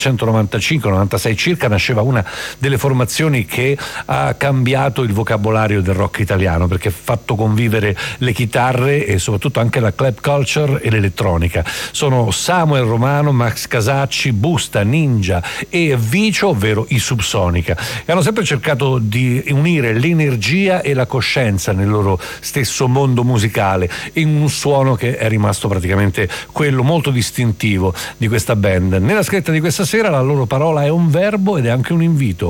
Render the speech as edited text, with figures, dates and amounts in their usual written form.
1995-96 circa nasceva una delle formazioni che ha cambiato il vocabolario del rock italiano, perché ha fatto convivere le chitarre e soprattutto anche la club culture e l'elettronica. Sono Samuel Romano, Max Casacci, Busta, Ninja e Vicio, ovvero i Subsonica, e hanno sempre cercato di unire l'energia e la coscienza nel loro stesso mondo musicale in un suono che è rimasto praticamente quello molto distintivo di questa band. Nella scritta di questa sera la loro parola è un verbo ed è anche un invito.